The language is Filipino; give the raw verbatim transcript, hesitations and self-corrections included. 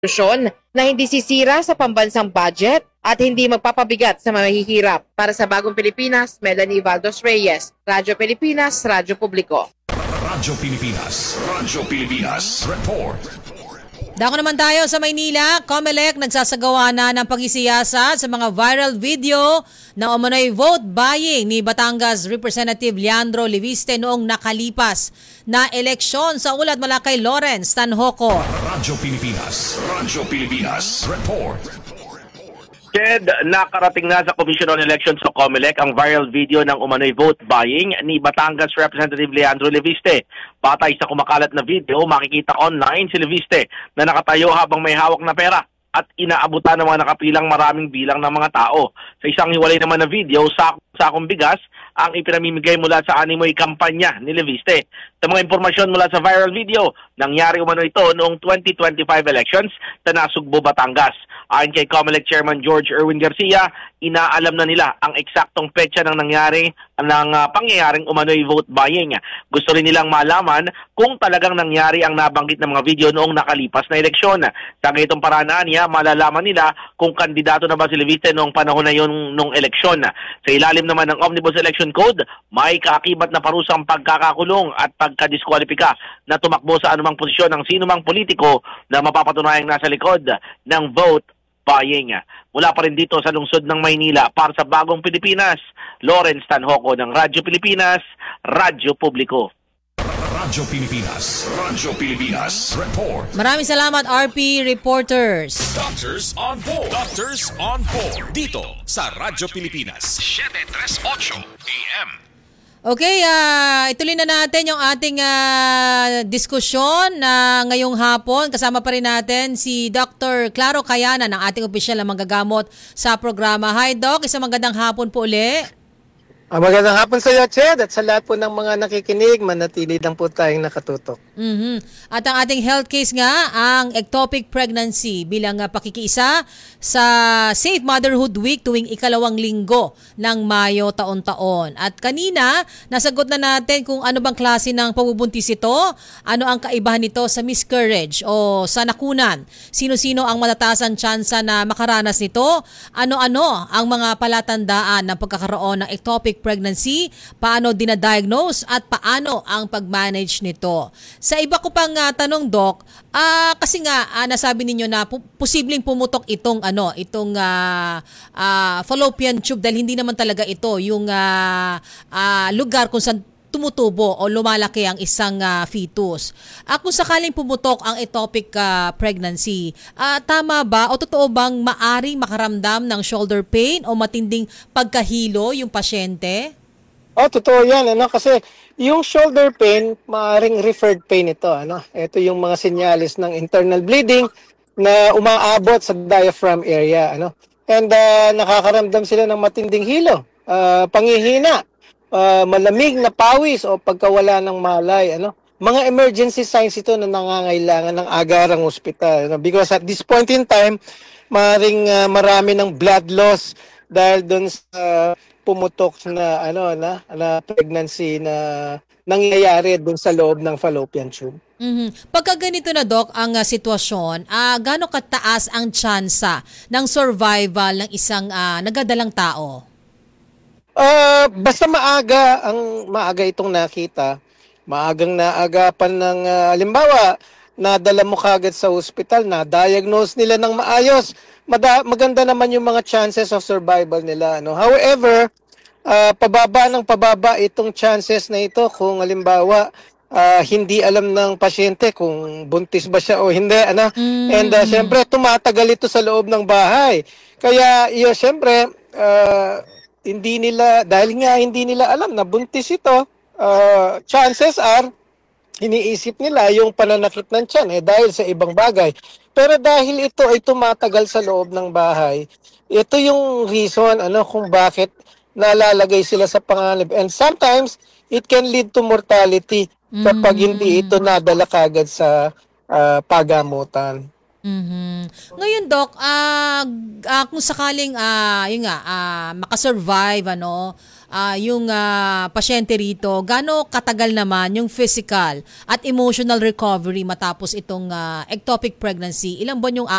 solusyon na hindi sisira sa pambansang budget at hindi magpapabigat sa mahihirap. Para sa Bagong Pilipinas, Melanie Valdos Reyes, Radyo Pilipinas, Radyo Publiko. Radyo Pilipinas, Radyo Pilipinas, Report. Dako naman tayo sa Maynila. COMELEC nagsasagawa na ng pagsisiyasat sa mga viral video na umano'y vote buying ni Batangas Representative Leandro Leviste noong nakalipas na eleksyon. Sa ulat mula kay Lawrence Tanhoco. Radyo Pilipinas, Radyo Pilipinas, Report. Ted, nakarating na sa Commission on Elections sa COMELEC ang viral video ng umano'y vote buying ni Batangas Representative Leandro Leviste. Batay sa kumakalat na video, makikita online si Leviste na nakatayo habang may hawak na pera at inaabutan ng mga nakapilang maraming bilang ng mga tao. Sa isang hiwalay naman na video, sakong bigas ang ipinamimigay mula sa animoy kampanya ni Leviste. Sa mga impormasyon mula sa viral video, nangyari umano ito noong twenty twenty-five elections sa Nasugbu, Batangas. Ayon kay COMELEC Chairman George Erwin Garcia, inaalam na nila ang eksaktong petsa ng nangyari ng uh, pangyayaring umano'y vote buying. Gusto rin nilang malaman kung talagang nangyari ang nabanggit ng mga video noong nakalipas na eleksyon. Sa ganitong paraan niya, malalaman nila kung kandidato na ba si Leviste noong panahon na yun nung eleksyon. Sa ilalim naman ng Omnibus Election Code, may kaakibat na parusang pagkakakulong at pagkadiskwalipika na tumakbo sa anumang posisyon ng sinumang politiko na mapapatunayang nasa likod ng vote buying. Mula pa rin dito sa lungsod ng Maynila, para sa Bagong Pilipinas, Lawrence Tanhoco ng Radyo Pilipinas, Radyo Publiko. Radyo Pilipinas, Radyo Pilipinas, Report. Maraming salamat R P Reporters. Doctors on board. Doctors on board. Dito sa Radyo Pilipinas, seven thirty-eight A M. Okay, uh, ituloy na natin yung ating uh, diskusyon na uh, ngayong hapon. Kasama pa rin natin si Doctor Claro Kayana ng ating opisyal na manggagamot sa programa. Hi Doc, isang magandang hapon po uli. Ah, magandang hapon sa iyo, Ched, at sa lahat po ng mga nakikinig, manatili lang po tayong nakatutok. Mm-hmm. At ang ating health case nga, ang ectopic pregnancy bilang uh, pakikiisa sa Safe Motherhood Week tuwing ikalawang linggo ng Mayo taon-taon. At kanina, nasagot na natin kung ano bang klase ng pambubuntis ito, ano ang kaibahan nito sa miscarriage o sa nakunan, sino-sino ang matatasan tsansa na makaranas nito, ano-ano ang mga palatandaan ng pagkakaroon ng ectopic pregnancy, paano dinadiagnose at paano ang pag-manage nito. Sa iba ko pang uh, tanong, Doc, uh, kasi nga uh, nasabi ninyo na pu- posibleng pumutok itong ano, itong uh, uh, fallopian tube dahil hindi naman talaga ito yung uh, uh, lugar kung saan tumutubo o lumalaki ang isang uh, fetus. Uh, kung sakaling pumutok ang ectopic uh, pregnancy, uh, tama ba o totoo bang maaring makaramdam ng shoulder pain o matinding pagkahilo yung pasyente? Oh, totoo yan, ano, kasi yung shoulder pain, maaring referred pain ito, ano. Ito yung mga senyalis ng internal bleeding na umaabot sa diaphragm area, ano. And uh, nakakaramdam sila ng matinding hilo, uh, pangihina, Uh, malamig na pawis o pagkawala ng malay, ano, mga emergency signs ito na nangangailangan ng agarang ospital, ano? Because at this point in time, maring uh, marami ng blood loss dahil doon sa pumutok na ano na, na pregnancy na nangyayari doon sa loob ng fallopian tube. Mm-hmm. Pagka ganito na, Doc, ang uh, sitwasyon, uh, gaano kataas ang tsansa ng survival ng isang uh, nagadalang tao? Uh, basta maaga ang maaga itong nakita, maagang naagapan ng uh, halimbawa, nadala mo kagad sa ospital, na-diagnose nila ng maayos, mada- maganda naman yung mga chances of survival nila. No? However, uh, pababa ng pababa itong chances na ito kung halimbawa, uh, hindi alam ng pasyente kung buntis ba siya o hindi. Ano? Mm. And uh, syempre, tumatagal ito sa loob ng bahay. Kaya, yun, syempre, uh, hindi nila, dahil nga hindi nila alam na buntis ito, uh, chances are, iniisip nila yung pananakit ng tiyan eh, dahil sa ibang bagay. Pero dahil ito ay tumatagal sa loob ng bahay, ito yung reason ano kung bakit nalalagay sila sa panganib. And sometimes, it can lead to mortality kapag mm-hmm. hindi ito nadala kagad sa uh, pagamutan. Mhm. Ngayon, Doc, ah ah, kung sakaling ah yun nga, ah makasurvive ano, ah yung ah, pasyente rito, gaano katagal naman yung physical at emotional recovery matapos itong ah, ectopic pregnancy? Ilang buwan yung